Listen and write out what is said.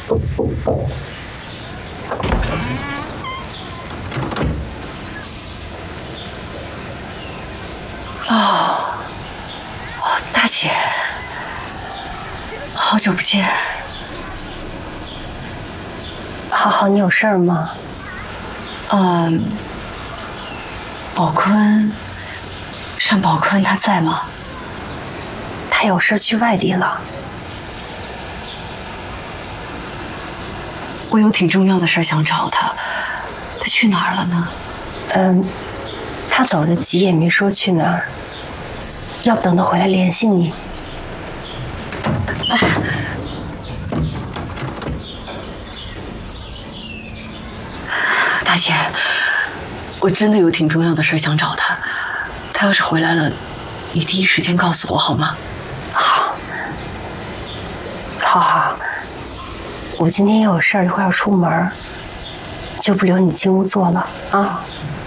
哦，大姐，好久不见。 浩浩，你有事儿吗？ 宝坤，单宝坤他在吗？ 他有事去外地了。 我有挺重要的事想找他，他去哪儿了呢？ 他走得急，也没说去哪儿。要不等他回来联系你。 大姐，我真的有挺重要的事想找他，他要是回来了，你第一时间告诉我好吗？ 好，浩浩，我今天也有事儿，一会儿要出门，就不留你进屋坐了啊。